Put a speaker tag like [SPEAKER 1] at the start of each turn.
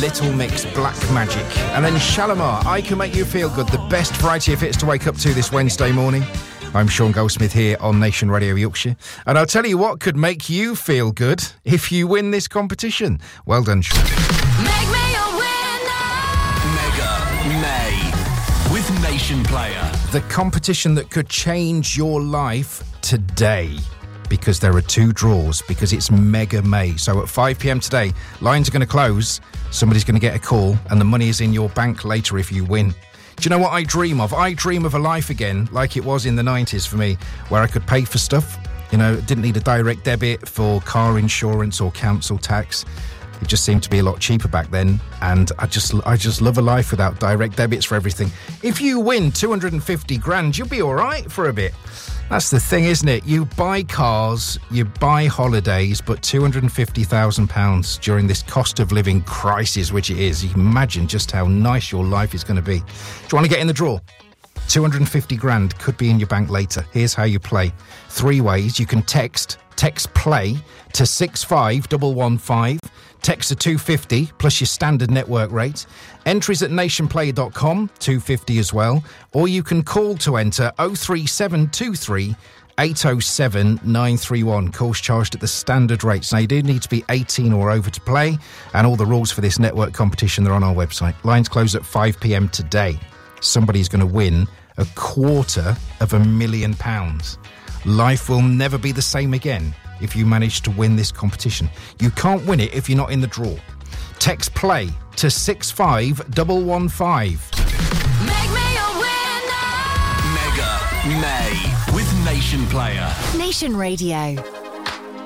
[SPEAKER 1] Little Mix, Black Magic. And then Shalimar, I Can Make You Feel Good, the best variety of hits to wake up to this Wednesday morning. I'm Sean Goldsmith here on Nation Radio Yorkshire. And I'll tell you what could make you feel good if you win this competition. Well done, Sean.
[SPEAKER 2] Make me a winner!
[SPEAKER 3] Mega May with Nation Player.
[SPEAKER 1] The competition that could change your life today. Because there are 2 draws, because it's Mega May. So at 5 p.m. today, lines are going to close, somebody's going to get a call, and the money is in your bank later if you win. Do you know what I dream of? I dream of a life again, like it was in the 90s for me, where I could pay for stuff. You know, didn't need a direct debit for car insurance or council tax. It just seemed to be a lot cheaper back then, and I just love a life without direct debits for everything. If you win 250 grand, you'll be all right for a bit. That's the thing, isn't it? You buy cars, you buy holidays, but £250,000 during this cost of living crisis, which it is. You can imagine just how nice your life is going to be. Do you want to get in the draw? 250 grand could be in your bank later. Here's how you play. 3 ways. You can text play to 65115. Text to 250 plus your standard network rate. Entries at nationplay.com, 250 as well. Or you can call to enter 03723 807 931. Calls charged at the standard rates. Now, you do need to be 18 or over to play, and all the rules for this network competition, they're on our website. Lines close at 5 p.m. today. Somebody's going to win £250,000. Life will never be the same again if you manage to win this competition. You can't win it if you're not in the draw. Text play to 65115.
[SPEAKER 2] Make me a winner!
[SPEAKER 3] Mega May with Nation Player.
[SPEAKER 4] Nation Radio.